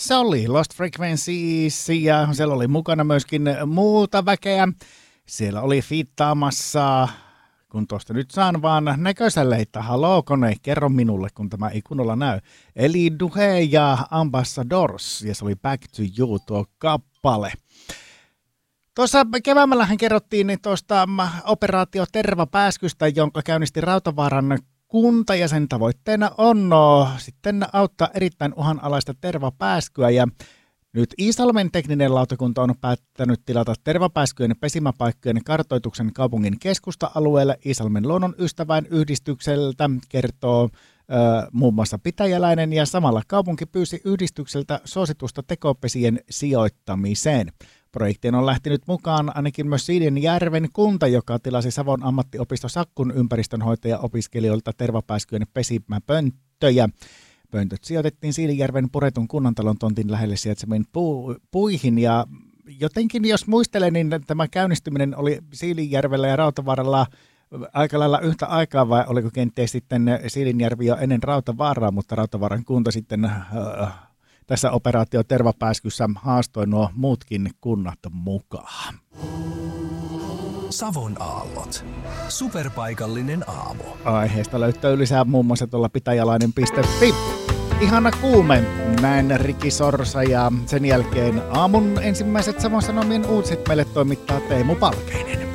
Se oli Lost Frequencies ja siellä oli mukana myöskin muuta väkeä. Siellä oli fiittaamassa, kun tuosta nyt saan vaan näkösäleitä. Haloo kone, kerro minulle, kun tämä ei kunnolla näy. Eli Duhe ja Ambassadors, ja se oli Back to You tuo kappale. Tuossa keväämällähän kerrottiin tuosta operaatio Tervapääskystä, jonka käynnisti Rautavaaran kunta, ja sen tavoitteena on sitten auttaa erittäin uhanalaista tervapääskyä. Ja nyt Iisalmen tekninen lautakunta on päättänyt tilata tervapääskyjen pesimäpaikkojen kartoituksen kaupungin keskusta-alueelle Iisalmen luonnonystävän yhdistykseltä, kertoo muun muassa pitäjäläinen, ja samalla kaupunki pyysi yhdistykseltä suositusta tekopesien sijoittamiseen. Projektiin on lähtenyt mukaan ainakin myös Siilinjärven kunta, joka tilasi Savon ammattiopisto Sakkun ympäristönhoitaja-opiskelijoilta tervapääskyjen pesimäpönttöjä. Pöntöt sijoitettiin Siilinjärven puretun kunnantalon tontin lähelle sijaitsemiin puihin, ja jotenkin jos muistelen, niin tämä käynnistyminen oli Siilinjärvellä ja Rautavaaralla aika lailla yhtä aikaa, vai oliko kenties sitten Siilinjärvi jo ennen Rautavaaraa, mutta Rautavaaran kunta sitten tässä operaatio Tervapääskyssä haastoi nuo muutkin kunnat mukaan. Savon aallot. Superpaikallinen aamu. Aiheesta löytyy lisää muun muassa tuolla pitäjälainen.fi. Ihana kuume, näin Riki Sorsa, ja sen jälkeen aamun ensimmäiset Savon Sanomien uutiset meille toimittaa Teemu Palkeinen.